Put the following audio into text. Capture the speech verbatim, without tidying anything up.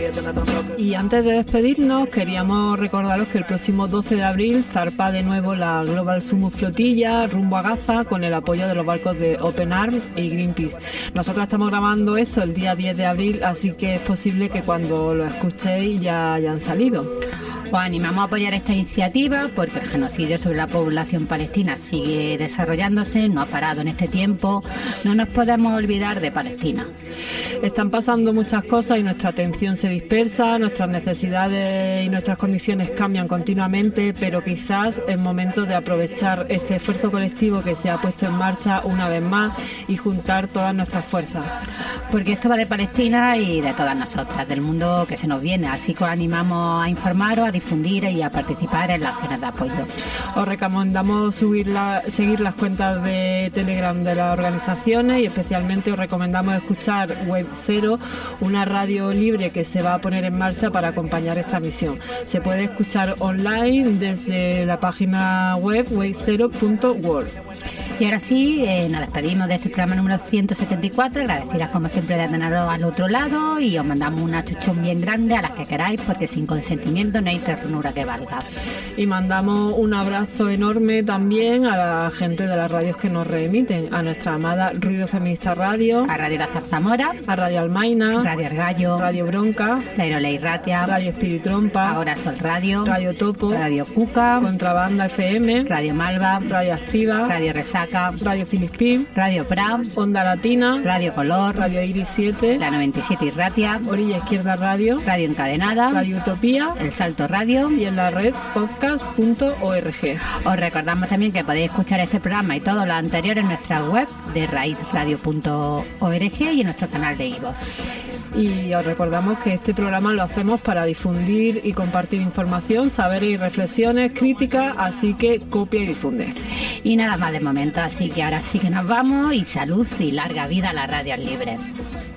Y antes de despedirnos, queríamos recordaros que el próximo doce de abril zarpa de nuevo la Global Summit Flotilla rumbo a Gaza con el apoyo de los barcos de Open Arms y Greenpeace. Nosotros estamos grabando esto el día diez de abril, así que es posible que cuando lo escuchéis ya hayan salido. Os animamos a apoyar esta iniciativa porque el genocidio sobre la población palestina sigue desarrollándose, no ha parado en este tiempo, no nos podemos olvidar de Palestina. Están pasando muchas cosas y nuestra atención se dispersa, nuestras necesidades y nuestras condiciones cambian continuamente, pero quizás es momento de aprovechar este esfuerzo colectivo que se ha puesto en marcha una vez más y juntar todas nuestras fuerzas. Porque esto va de Palestina y de todas nosotras, del mundo que se nos viene, así que os animamos a informaros, a difundir y a participar en las acciones de apoyo. Os recomendamos subir la, seguir las cuentas de Telegram de las organizaciones y especialmente os recomendamos escuchar Wave Zero, una radio libre que se va a poner en marcha para acompañar esta misión. Se puede escuchar online desde la página web wave zero punto world. Y ahora sí, eh, nos despedimos de este programa número ciento setenta y cuatro, agradecidas como siempre de teneros al otro lado y os mandamos un achuchón bien grande a las que queráis porque sin consentimiento no hay ternura que valga. Y mandamos un abrazo enorme también a la gente de las radios que nos reemiten, a nuestra amada Ruido Feminista Radio, a Radio La Zarzamora, a Radio Almaina, Radio El Gallo, Radio Bronca, La Irolei Ratia, Radio Espiritrompa, Ahora Sol Radio, Radio Topo, Radio Cuca, Contrabanda F M, Radio Malva, Radio Activa, Radio Resaca, Radio Filispín, Radio Pram, Onda Latina, Radio Color, Radio Iris siete, La noventa y siete y Ratia, Orilla Izquierda Radio, Radio Encadenada, Radio Utopía, El Salto Radio y en la red podcast punto org. Os recordamos también que podéis escuchar este programa y todo lo anterior en nuestra web de raíz radio punto org y en nuestro canal de iVoox. Y os recordamos que este programa lo hacemos para difundir y compartir información, saberes y reflexiones críticas, así que copia y difunde. Y nada más de momento, así que ahora sí que nos vamos y salud y larga vida a las radios libres.